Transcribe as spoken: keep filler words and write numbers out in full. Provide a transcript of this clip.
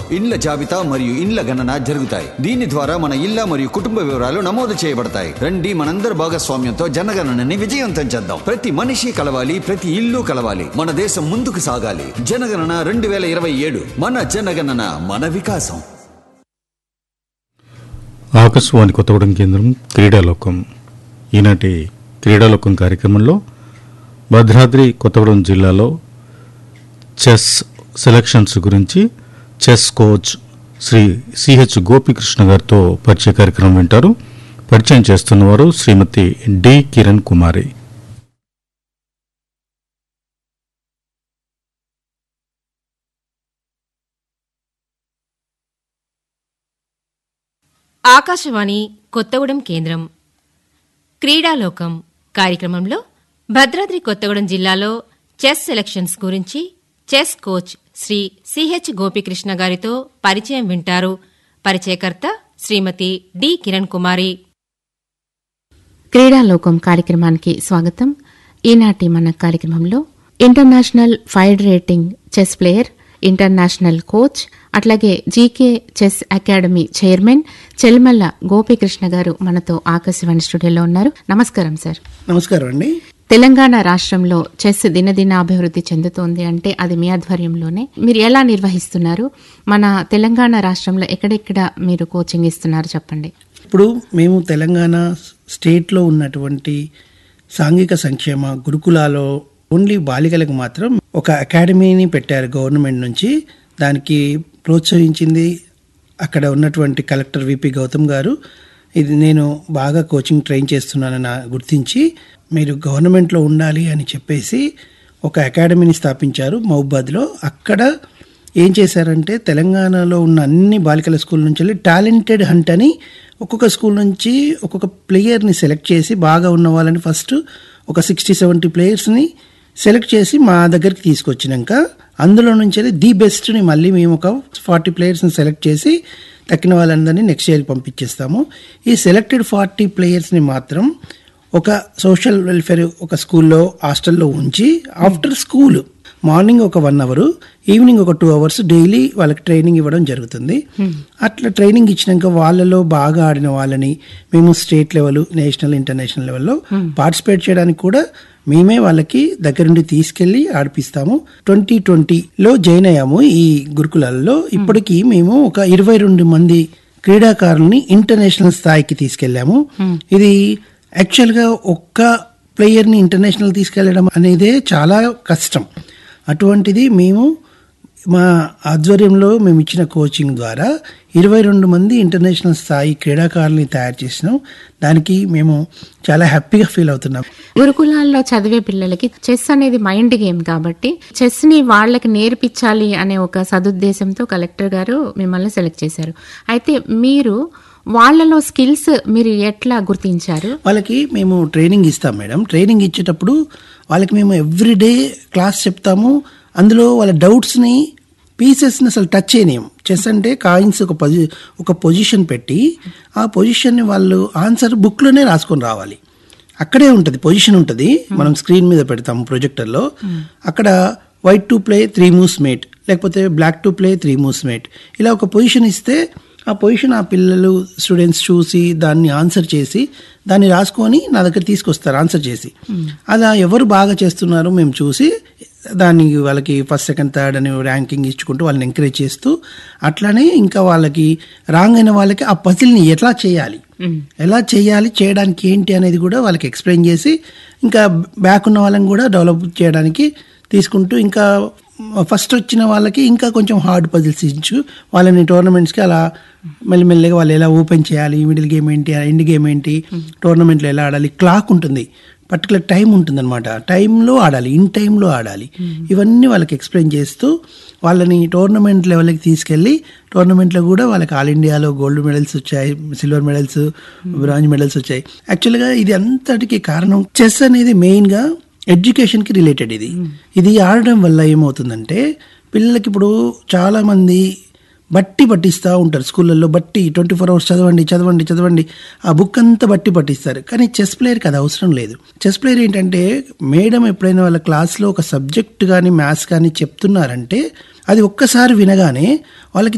ఇండ్ల జాబితా మరియు ఇండ్ల గణన జరుగుతాయి. దీని ద్వారా మన ఇళ్ల మరియు కుటుంబ వివరాలు నమోదు చేయబడతాయి. రండి, మనందరి భాగస్వామ్యంతో జనగణనని విజయవంతం చేద్దాం. ప్రతి మనిషి కలవాలి, ప్రతి ఇల్లు కలవాలి, మన దేశం ముందుకు సాగాలి. జనగణన రెండు వేల ఇరవై ఏడు, మన జనగణన, మన వికాసం. ఆకాశవాణి కొత్తగూడెం కేంద్రం క్రీడాలోకం. ఈనాటి క్రీడాలోకం కార్యక్రమంలో భద్రాద్రి కొత్తగూడెం జిల్లాలో చెస్ సెలక్షన్స్ గురించి chess coach Shri CH Gopikrishna గారితో పరిచయ కార్యక్రమం వింటారు. పరిచయం చేస్తున్నవారు శ్రీమతి డి కిరణ్ కుమారి. ఆకాశవాణి కొత్తగూడెం కేంద్రం క్రీడాలోకం కార్యక్రమంలో భద్రాద్రి కొత్తగూడెం జిల్లాలో చెస్ సెలక్షన్స్ గురించి chess coach Shri CH Gopikrishna గారితో పరిచయం వింటారు. పరిచయకర్త శ్రీమతి డి కిరణ్ కుమారి. క్రీడాలోకం కార్యక్రమానికి స్వాగతం. ఈనాటి మన కార్యక్రమంలో international fried rating chess player, international coach, అట్లాగే GK chess academy chairman చెల్మల్ల Gopikrishna గారు మనతో ఆకాశవాణి స్టూడియోలో ఉన్నారు. నమస్కారం సార్. నమస్కారం అండి. తెలంగాణ రాష్ట్రంలో చెస్ దినదిన అభివృద్ధి చెందుతోంది అంటే అది మీ ఆధ్వర్యంలోనే. మీరు ఎలా నిర్వహిస్తున్నారు? మన తెలంగాణ రాష్ట్రంలో ఎక్కడెక్కడ మీరు కోచింగ్ ఇస్తున్నారు చెప్పండి. ఇప్పుడు మేము తెలంగాణ స్టేట్లో ఉన్నటువంటి సాంఘిక సంక్షేమ గురుకులాలో ఓన్లీ బాలికలకు మాత్రం ఒక అకాడమీని పెట్టారు గవర్నమెంట్ నుంచి. దానికి ప్రోత్సహించింది అక్కడ ఉన్నటువంటి కలెక్టర్ విపి గౌతమ్ గారు. ఇది నేను బాగా కోచింగ్ ట్రైన్ చేస్తున్నానని గుర్తించి మీరు గవర్నమెంట్లో ఉండాలి అని చెప్పేసి ఒక అకాడమీని స్థాపించారు మహబూబాద్లో. అక్కడ ఏం చేశారంటే తెలంగాణలో ఉన్న అన్ని బాలికల స్కూల్ నుంచి వెళ్ళి టాలెంటెడ్ హంట్ అని ఒక్కొక్క స్కూల్ నుంచి ఒక్కొక్క ప్లేయర్ని సెలెక్ట్ చేసి బాగా ఉన్న వాళ్ళని ఫస్ట్ ఒక సిక్స్టీ సెవెంటీ ప్లేయర్స్ని సెలెక్ట్ చేసి మా దగ్గరికి తీసుకొచ్చినాక అందులో నుంచి ది బెస్ట్ని మళ్ళీ మేము ఒక ఫార్టీ ప్లేయర్స్ని సెలెక్ట్ చేసి తక్కిన వాళ్ళందరినీ నెక్స్ట్ ఇయర్కి పంపించేస్తాము. ఈ సెలెక్టెడ్ ఫార్టీ ప్లేయర్స్ని మాత్రం ఒక సోషల్ వెల్ఫేర్ ఒక స్కూల్లో హాస్టల్లో ఉంచి ఆఫ్టర్ స్కూల్ మార్నింగ్ ఒక వన్ అవర్, ఈవినింగ్ ఒక టూ అవర్స్ డైలీ వాళ్ళకి ట్రైనింగ్ ఇవ్వడం జరుగుతుంది. అట్లా ట్రైనింగ్ ఇచ్చినాక వాళ్ళలో బాగా ఆడిన వాళ్ళని మేము స్టేట్ లెవెల్, నేషనల్, ఇంటర్నేషనల్ లెవెల్లో పార్టిసిపేట్ చేయడానికి కూడా మేమే వాళ్ళకి దగ్గరుండి తీసుకెళ్లి ఆడిపిస్తాము. ట్వంటీ ట్వంటీలో జాయిన్ అయ్యాము ఈ గురుకులాల్లో. ఇప్పటికీ మేము ఒక ఇరవై రెండు మంది క్రీడాకారుల్ని ఇంటర్నేషనల్ స్థాయికి తీసుకెళ్లాము. ఇది యాక్చువల్గా ఒక్క ప్లేయర్ని ఇంటర్నేషనల్ తీసుకెళ్లడం అనేదే చాలా కష్టం. అటువంటిది మేము మా ఆధ్వర్యంలో మేము ఇచ్చిన కోచింగ్ ద్వారా ఇరవై రెండు మంది ఇంటర్నేషనల్ స్థాయి క్రీడాకారుల్ని తయారు చేసినాం. దానికి మేము చాలా హ్యాపీగా ఫీల్ అవుతున్నాం. గురుకులాల్లో చదివే పిల్లలకి చెస్ అనేది మైండ్ గేమ్ కాబట్టి చెస్ ని వాళ్ళకి నేర్పించాలి అనే ఒక సదుద్దేశంతో కలెక్టర్ గారు మిమ్మల్ని సెలెక్ట్ చేశారు. అయితే మీరు వాళ్ళలో స్కిల్స్ మీరు ఎట్లా గుర్తించారు? వాళ్ళకి మేము ట్రైనింగ్ ఇస్తాం మేడం. ట్రైనింగ్ ఇచ్చేటప్పుడు వాళ్ళకి మేము ఎవ్రీడే క్లాస్ చెప్తాము. అందులో వాళ్ళ డౌట్స్ని, పీసెస్ని అసలు టచ్ చేయలేము. చెస్ అంటే కాయిన్స్ ఒక పొజి ఒక పొజిషన్ పెట్టి ఆ పొజిషన్ని వాళ్ళు ఆన్సర్ బుక్లోనే రాసుకొని రావాలి. అక్కడే ఉంటుంది పొజిషన్ ఉంటుంది. మనం స్క్రీన్ మీద పెడతాము ప్రొజెక్టర్లో. అక్కడ white to play three moves mate, లేకపోతే black to play three moves mate, ఇలా ఒక పొజిషన్ ఇస్తే ఆ పొజిషన్ ఆ పిల్లలు స్టూడెంట్స్ చూసి దాన్ని ఆన్సర్ చేసి దాన్ని రాసుకొని నా దగ్గర తీసుకొస్తారు ఆన్సర్ చేసి. అలా ఎవరు బాగా చేస్తున్నారో మేము చూసి దాన్ని వాళ్ళకి ఫస్ట్, సెకండ్, థర్డ్ అని ర్యాంకింగ్ ఇచ్చుకుంటూ వాళ్ళని ఎంకరేజ్ చేస్తూ, అట్లానే ఇంకా వాళ్ళకి రాంగ్ అయిన వాళ్ళకి ఆ పజిల్ని ఎట్లా చేయాలి, ఎలా చేయాలి, చేయడానికి ఏంటి అనేది కూడా వాళ్ళకి ఎక్స్ప్లెయిన్ చేసి ఇంకా బ్యాక్ ఉన్న వాళ్ళని కూడా డెవలప్ చేయడానికి తీసుకుంటూ, ఇంకా ఫస్ట్ వచ్చిన వాళ్ళకి ఇంకా కొంచెం హార్డ్ పజిల్స్ ఇచ్చు వాళ్ళని టోర్నమెంట్స్కి అలా మెల్లిమెల్లిగా వాళ్ళు ఎలా ఓపెన్ చేయాలి, మిడిల్ గేమ్ ఏంటి, ఎండ్ గేమ్ ఏంటి, టోర్నమెంట్లో ఎలా ఆడాలి, క్లాక్ ఉంటుంది, పర్టికులర్ టైం ఉంటుంది అనమాట, టైంలో ఆడాలి, ఇన్ టైంలో ఆడాలి, ఇవన్నీ వాళ్ళకి ఎక్స్ప్లెయిన్ చేస్తూ వాళ్ళని టోర్నమెంట్ లెవెల్కి తీసుకెళ్ళి టోర్నమెంట్లో కూడా వాళ్ళకి ఆల్ ఇండియాలో గోల్డ్ మెడల్స్ వచ్చాయి, సిల్వర్ మెడల్స్, బ్రాంజ్ మెడల్స్ వచ్చాయి. యాక్చువల్గా ఇది అంతటికి కారణం చెస్ అనేది మెయిన్గా ఎడ్యుకేషన్కి రిలేటెడ్. ఇది ఇది ఆడడం వల్ల ఏమవుతుందంటే పిల్లలకి ఇప్పుడు చాలామంది బట్టి పట్టిస్తూ ఉంటారు స్కూళ్ళల్లో, బట్టి ట్వంటీ ఫోర్ అవర్స్ చదవండి చదవండి చదవండి ఆ బుక్ అంతా బట్టి పట్టిస్తారు. కానీ చెస్ ప్లేయర్కి అది అవసరం లేదు. చెస్ ప్లేయర్ ఏంటంటే మేడం ఎప్పుడైనా వాళ్ళ క్లాస్లో ఒక సబ్జెక్ట్ కానీ మ్యాథ్స్ కానీ చెప్తున్నారంటే అది ఒక్కసారి వినగానే వాళ్ళకి